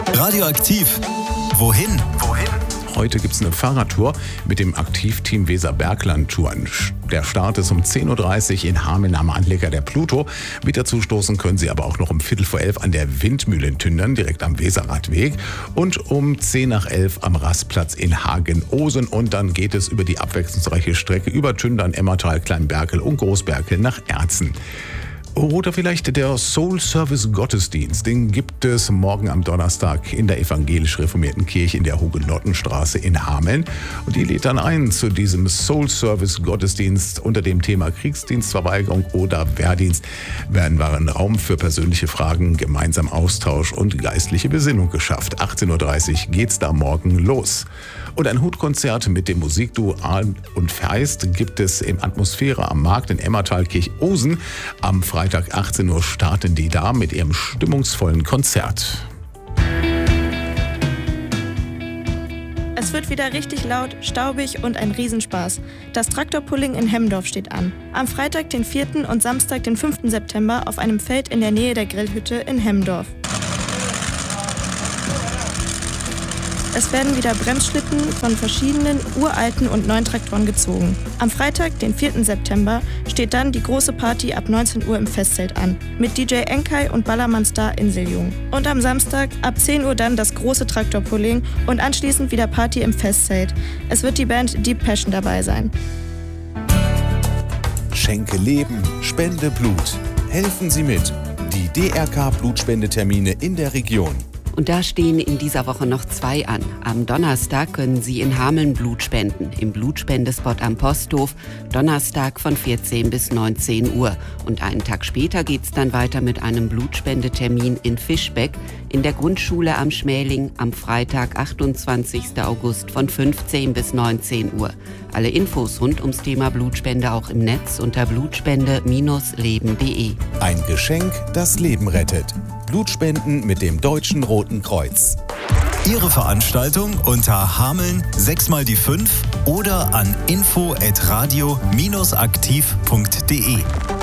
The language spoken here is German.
Radioaktiv. Wohin? Heute gibt es eine Fahrradtour mit dem Aktivteam Weser-Bergland-Touren. Der Start ist um 10.30 Uhr in Hameln am Anleger der Pluto. Mit dazu stoßen können Sie aber auch noch um 11:15 an der Windmühle in Tündern, direkt am Weserradweg. Und um 10:10 am Rastplatz in Hagen-Ohsen. Und dann geht es über die abwechslungsreiche Strecke über Tündern, Emmertal, Kleinberkel und Großberkel nach Erzen. Oder vielleicht der Soul Service Gottesdienst. Den gibt es morgen am Donnerstag in der evangelisch-reformierten Kirche in der Hugenottenstraße in Hameln. Und die lädt dann ein zu diesem Soul Service Gottesdienst unter dem Thema Kriegsdienstverweigerung oder Wehrdienst. Werden einen Raum für persönliche Fragen, gemeinsam Austausch und geistliche Besinnung geschafft. 18.30 Uhr geht's da morgen los. Und ein Hutkonzert mit dem Musikduo Ahl und Feist gibt es im Atmosphäre am Markt in Emmertal-Kirchhausen. Am Freitag 18 Uhr starten die da mit ihrem stimmungsvollen Konzert. Es wird wieder richtig laut, staubig und ein Riesenspaß. Das Traktorpulling in Hemmendorf steht an. Am Freitag, den 4. und Samstag, den 5. September auf einem Feld in der Nähe der Grillhütte in Hemmendorf. Es werden wieder Bremsschlitten von verschiedenen uralten und neuen Traktoren gezogen. Am Freitag, den 4. September, steht dann die große Party ab 19 Uhr im Festzelt an, mit DJ Enkai und Ballermann-Star Inseljung. Und am Samstag ab 10 Uhr dann das große Traktorpulling und anschließend wieder Party im Festzelt. Es wird die Band Deep Passion dabei sein. Schenke Leben, spende Blut. Helfen Sie mit. Die DRK-Blutspendetermine in der Region. Und da stehen in dieser Woche noch 2 an. Am Donnerstag können Sie in Hameln Blut spenden, im Blutspendespot am Posthof, Donnerstag von 14 bis 19 Uhr. Und einen Tag später geht's dann weiter mit einem Blutspendetermin in Fischbeck in der Grundschule am Schmäling am Freitag, 28. August von 15 bis 19 Uhr. Alle Infos rund ums Thema Blutspende auch im Netz unter blutspende-leben.de. Ein Geschenk, das Leben rettet. Blutspenden mit dem Deutschen Roten Kreuz. Ihre Veranstaltung unter Hameln 6x5 oder an info@radio-aktiv.de.